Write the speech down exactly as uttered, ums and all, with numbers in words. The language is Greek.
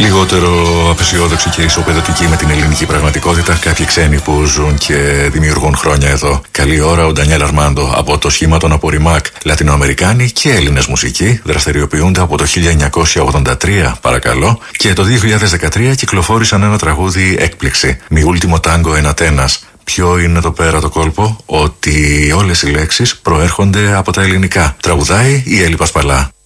Λιγότερο απεσιόδοξη και ισοπεδωτική με την ελληνική πραγματικότητα, κάποιοι ξένοι που ζουν και δημιουργούν χρόνια εδώ. Καλή ώρα, ο Ντανιέλ Αρμάντο. Από το σχήμα των Αποριμάκ, Λατινοαμερικάνοι και Έλληνες μουσικοί δραστηριοποιούνται από το χίλια εννιακόσια ογδόντα τρία, παρακαλώ, και το δύο χιλιάδες δεκατρία κυκλοφόρησαν ένα τραγούδι έκπληξη. Mi último tango en Atenas. Ποιο είναι εδώ πέρα το κόλπο? Ότι όλες οι λέξεις προέρχονται από τα ελληνικά. Τραγουδάει η Έλλη Πασπαλά.